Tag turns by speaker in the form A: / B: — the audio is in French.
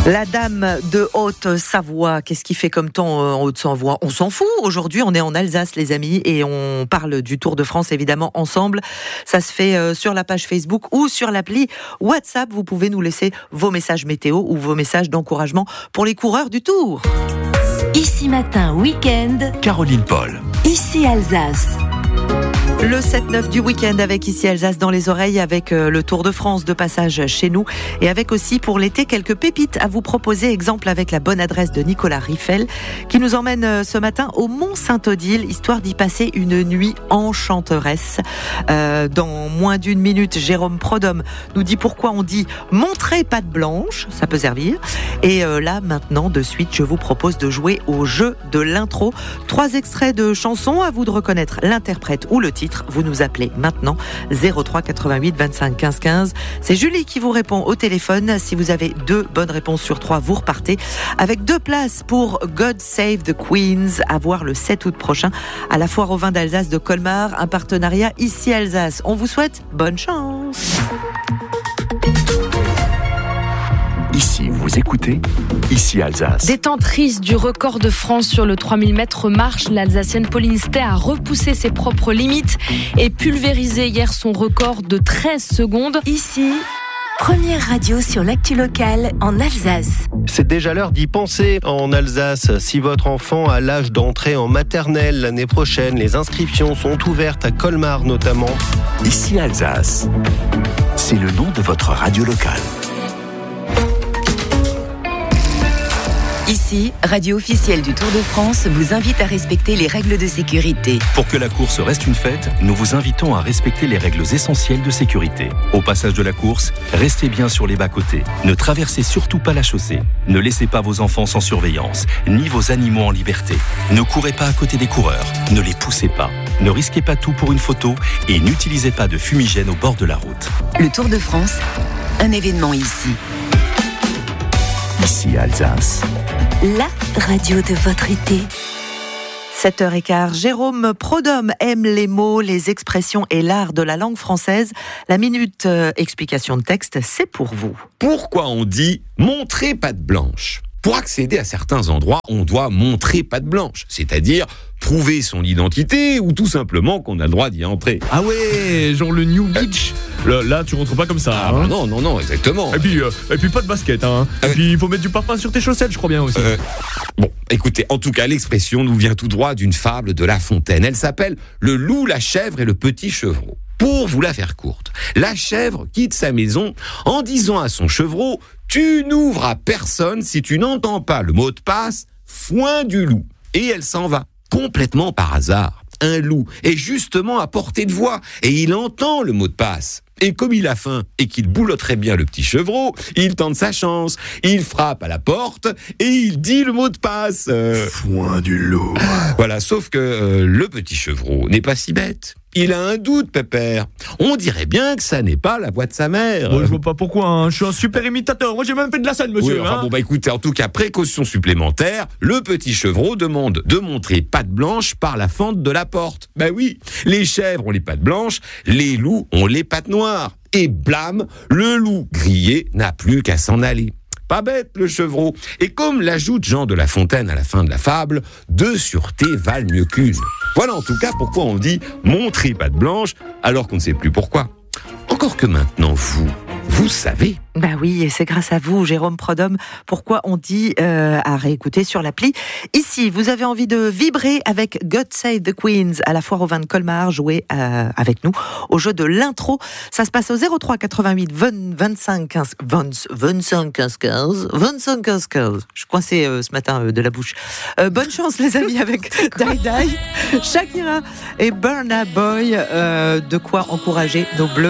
A: La dame de Haute-Savoie, qu'est-ce qui fait comme temps en Haute-Savoie? On s'en fout. Aujourd'hui, on est en Alsace, les amis, et on parle du Tour de France, évidemment, ensemble. Ça se fait sur la page Facebook ou sur l'appli WhatsApp. Vous pouvez nous laisser vos messages météo ou vos messages d'encouragement pour les coureurs du Tour.
B: Ici Matin, week-end.
C: Caroline Paul.
B: Ici Alsace.
A: Le 7-9 du week-end avec Ici Alsace dans les oreilles, avec le Tour de France de passage chez nous et avec aussi pour l'été quelques pépites à vous proposer. Exemple avec la bonne adresse de Nicolas Riffel qui nous emmène ce matin au Mont-Saint-Odile, histoire d'y passer une nuit enchanteresse. Dans moins d'une minute, Jérôme Prodhomme nous dit pourquoi on dit montrer patte blanche, ça peut servir. Et là maintenant de suite je vous propose de jouer au jeu de l'intro. 3 extraits de chansons, à vous de reconnaître l'interprète ou le titre. Vous nous appelez maintenant 03 88 25 15 15. C'est Julie qui vous répond au téléphone. Si vous avez 2 bonnes réponses sur 3, vous repartez avec 2 places pour God Save the Queens à voir le 7 août prochain à la Foire au vin d'Alsace de Colmar, un partenariat Ici Alsace. On vous souhaite bonne chance.
C: Ici, vous écoutez Ici Alsace.
D: Détentrice du record de France sur le 3000 mètres marche, l'Alsacienne Pauline Stey a repoussé ses propres limites et pulvérisé hier son record de 13 secondes.
B: Ici, première radio sur l'actu locale en Alsace.
E: C'est déjà l'heure d'y penser en Alsace. Si votre enfant a l'âge d'entrer en maternelle l'année prochaine, les inscriptions sont ouvertes à Colmar notamment.
C: Ici Alsace. C'est le nom de votre radio locale.
B: Ici, radio officielle du Tour de France vous invite à respecter les règles de sécurité.
F: Pour que la course reste une fête, nous vous invitons à respecter les règles essentielles de sécurité. Au passage de la course, restez bien sur les bas-côtés. Ne traversez surtout pas la chaussée. Ne laissez pas vos enfants sans surveillance, ni vos animaux en liberté. Ne courez pas à côté des coureurs. Ne les poussez pas. Ne risquez pas tout pour une photo et n'utilisez pas de fumigène au bord de la route.
B: Le Tour de France, un événement ici.
C: Ici Alsace.
B: La radio de votre été.
A: 7h15, Jérôme Prodhomme aime les mots, les expressions et l'art de la langue française. La minute explication de texte, c'est pour vous.
G: Pourquoi on dit « montrer patte blanche » ? Pour accéder à certains endroits, on doit montrer patte blanche, c'est-à-dire prouver son identité ou tout simplement qu'on a le droit d'y entrer.
H: Ah ouais, genre le New Beach. Là, tu rentres pas comme ça.
G: Ah non, exactement.
H: Et puis pas de basket, hein. Et puis il faut mettre du parfum sur tes chaussettes, je crois bien aussi.
G: Bon, écoutez, en tout cas, l'expression nous vient tout droit d'une fable de La Fontaine. Elle s'appelle « Le loup, la chèvre et le petit chevreau ». Pour vous la faire courte, la chèvre quitte sa maison en disant à son chevreau « Tu n'ouvres à personne si tu n'entends pas le mot de passe « foin du loup ». Et elle s'en va, complètement par hasard. Un loup est justement à portée de voix et il entend le mot de passe. Et comme il a faim et qu'il boulotterait bien le petit chevreau, il tente sa chance. Il frappe à la porte et il dit le mot de passe.
C: Foin du loup.
G: Voilà, sauf que le petit chevreau n'est pas si bête. Il a un doute, pépère. On dirait bien que ça n'est pas la voix de sa mère.
H: Moi, je vois pas pourquoi, hein. Je suis un super imitateur. Moi, j'ai même fait de la scène, monsieur.
G: Oui, enfin, écoutez, en tout cas, précaution supplémentaire, le petit chevreau demande de montrer patte blanche par la fente de la porte. Ben oui, les chèvres ont les pattes blanches, les loups ont les pattes noires. Et blâme, le loup grillé n'a plus qu'à s'en aller. Pas bête, le chevreau. Et comme l'ajoute Jean de La Fontaine à la fin de la fable, 2 sûretés valent mieux qu'une. Voilà en tout cas pourquoi on dit « montrer patte blanche » alors qu'on ne sait plus pourquoi. Encore que maintenant, vous savez.
A: Bah oui, et c'est grâce à vous, Jérôme Prodhomme, pourquoi on dit à réécouter sur l'appli. Ici, vous avez envie de vibrer avec God Save the Queens à la Foire au vin de Colmar, jouer avec nous au jeu de l'intro. Ça se passe au 03 88 25 15 25 15 15 25 15 15. Je suis coincée ce matin de la bouche. Bonne chance les amis avec Die Die, Shakira et Burna Boy. De quoi encourager nos bleus.